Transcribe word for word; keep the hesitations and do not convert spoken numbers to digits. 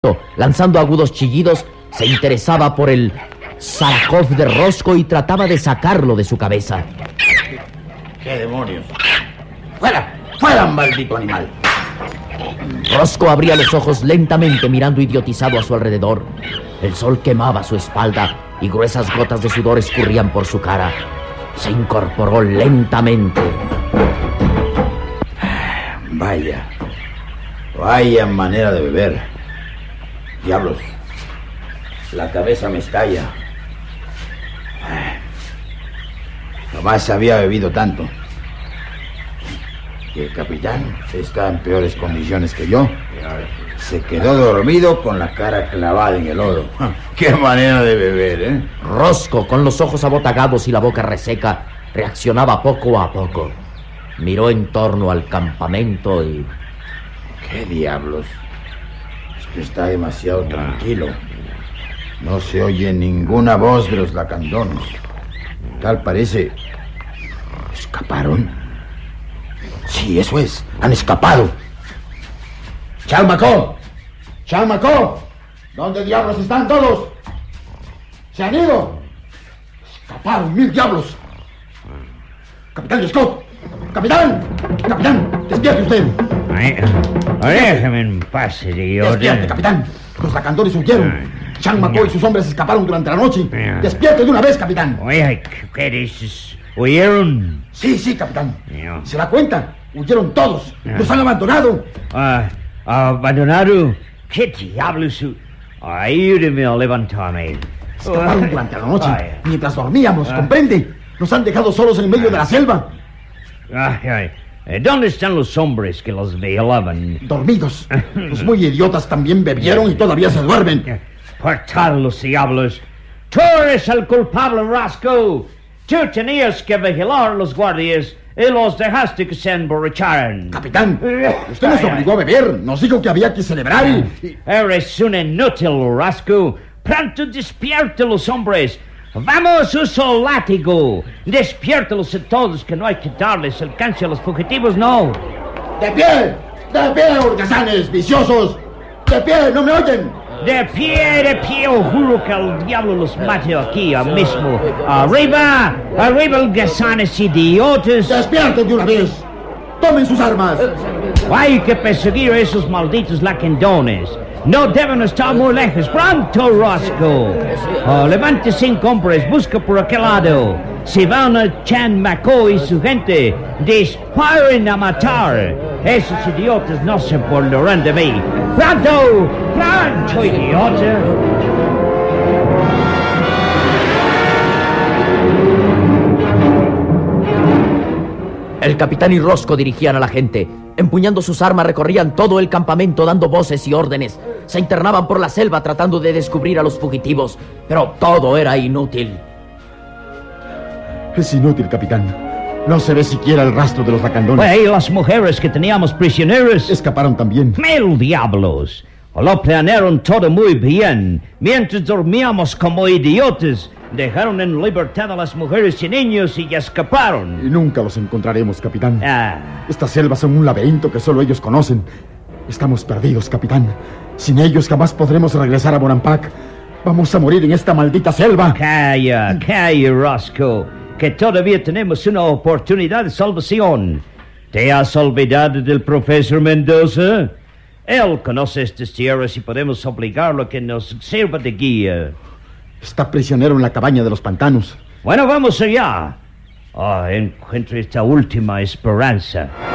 lanzando agudos chillidos, se interesaba por el Sarakov de Rosco y trataba de sacarlo de su cabeza. ¿Qué demonios? ¡Fuera! ¡Fuera, maldito animal! Rosco abría los ojos lentamente, mirando idiotizado a su alrededor. El sol quemaba su espalda y gruesas gotas de sudor escurrían por su cara. Se incorporó lentamente. Vaya. Vaya manera de beber. Diablos. La cabeza me estalla. Jamás había bebido tanto. Y el capitán está en peores condiciones que yo. Se quedó dormido con la cara clavada en el lodo. ¡Qué manera de beber, eh! Rosco, con los ojos abotagados y la boca reseca, reaccionaba poco a poco. Miró en torno al campamento y... ¿Qué diablos? Esto está demasiado tranquilo. No se oye ninguna voz de los lacandones. Tal parece... ¿Escaparon? Sí, eso es. Han escapado. ¡Chalmacó! ¡Chalmacó! ¿Dónde diablos están todos? ¡Se han ido! ¡Escaparon, mil diablos! ¡Capitán Scott! ¡Capitán! ¡Capitán! ¡Despierte usted! Ay, déjeme en paz, idiota. ¡Despierte, capitán! Los lacandones huyeron. Chalmacó y sus hombres escaparon durante la noche. ¡Despierte de una vez, capitán! Oye, ¿qué dices? ¿Huyeron? Sí, sí, capitán. Yeah. ¿Se da cuenta? Huyeron todos. Yeah. Los han abandonado. Ah, ¿abandonado? ¿Qué diablos? Ayúdeme a levantarme. Escaparon durante la noche, ay, mientras dormíamos, ay, ¿comprende? Nos han dejado solos en medio ay, de la selva. Ay, ay. ¿Dónde están los hombres que los violaban? Dormidos. Los muy idiotas también bebieron y todavía se duermen. ¡Cortad los diablos! ¡Tú eres el culpable, Rosco! Tú tenías que vigilar a los guardias y los dejaste que se emborracharan. Capitán, usted nos obligó a beber. Nos dijo que había que celebrar y... Eres un inútil, Rosco. Pronto despierte los hombres. ¡Vamos, uso látigo! Despiértelos a todos, que no hay que darles alcance a los fugitivos, no. ¡De pie! ¡De pie, holgazanes viciosos! ¡De pie! ¿No me oyen? De pie, de pie, os juro que el diablo los mate aquí ahora mismo. ¡Arriba! ¡Arriba, holgazanes idiotas! ¡Despierten de una vez! ¡Tomen sus armas! Hay que perseguir a esos malditos lacandones. No deben estar muy lejos. ¡Pronto, Rosco! Oh, levante cinco hombres, busca por aquel lado. Si van a Chalmacó y su gente, disparen a matar. Esos idiotas no se burlarán de mí. ¡Pronto! ¡Pronto, idiota! El capitán y Rosco dirigían a la gente. Empuñando sus armas recorrían todo el campamento dando voces y órdenes. Se internaban por la selva tratando de descubrir a los fugitivos, pero todo era inútil. Es inútil, capitán. No se ve siquiera el rastro de los lacandones. ¿Y las mujeres que teníamos prisioneros? Escaparon también. ¡Mil diablos! Lo planearon todo muy bien. Mientras dormíamos como idiotas, dejaron en libertad a las mujeres y niños y escaparon. Y nunca los encontraremos, capitán. Ah. Estas selvas son un laberinto que solo ellos conocen. Estamos perdidos, capitán. Sin ellos jamás podremos regresar a Bonampak. Vamos a morir en esta maldita selva. Calla, calla, Rosco, que todavía tenemos una oportunidad de salvación. ¿Te has olvidado del profesor Mendoza? Él conoce estas tierras y podemos obligarlo a que nos sirva de guía. Está prisionero en la cabaña de los pantanos. Bueno, vamos allá. Oh, encuentro esta última esperanza.